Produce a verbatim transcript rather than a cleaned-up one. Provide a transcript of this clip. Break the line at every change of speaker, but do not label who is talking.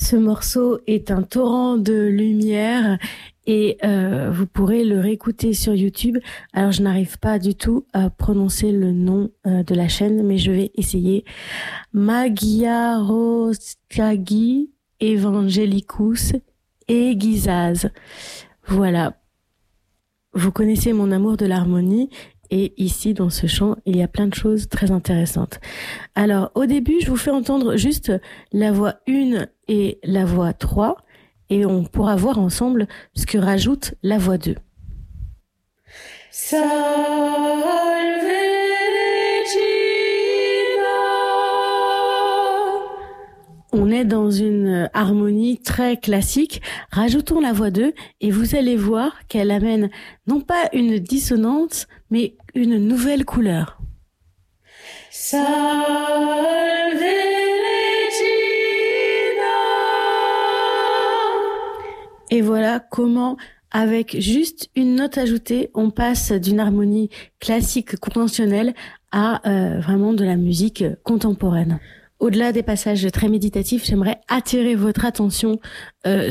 Ce morceau est un torrent de lumière et euh, vous pourrez le réécouter sur YouTube. Alors, je n'arrive pas du tout à prononcer le nom euh, de la chaîne, mais je vais essayer. Magyarországi Evangelikus Egizaz. Voilà. Vous connaissez mon amour de l'harmonie. Et ici, dans ce chant, il y a plein de choses très intéressantes. Alors, au début, je vous fais entendre juste la voix un et la voix trois, et on pourra voir ensemble ce que rajoute la voix deux. Salve Regina. On est dans une harmonie très classique. Rajoutons la voix deux et vous allez voir qu'elle amène non pas une dissonance, mais une nouvelle couleur. Salve Regina. Et voilà comment, avec juste une note ajoutée, on passe d'une harmonie classique conventionnelle à euh, vraiment de la musique contemporaine. Au-delà des passages très méditatifs, j'aimerais attirer votre attention euh,